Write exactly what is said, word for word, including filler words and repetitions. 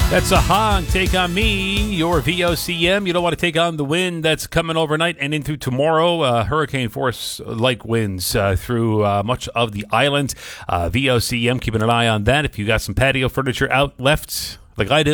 That's a Han. Take on me, your V O C M. You don't want to take on the wind that's coming overnight and into tomorrow. Uh, hurricane force-like winds uh, through uh, much of the island. Uh, V O C M, keeping an eye on that. If you got some patio furniture out left, like I do,